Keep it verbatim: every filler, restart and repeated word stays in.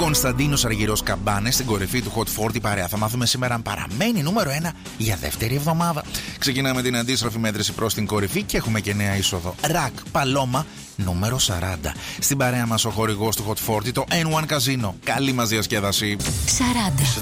Κωνσταντίνος Αργυρός Καμπάνες στην κορυφή του Hot σαράντα παρέα. Θα μάθουμε σήμερα αν παραμένει νούμερο ένα για δεύτερη εβδομάδα. Ξεκινάμε την αντίστροφη μέτρηση προς την κορυφή και έχουμε και νέα είσοδο. Ρακ Παλώμα νούμερο σαράντα. Στην παρέα μας ο χορηγός του Hot σαράντα, το N one Casino. Καλή μας διασκέδαση. σαράντα.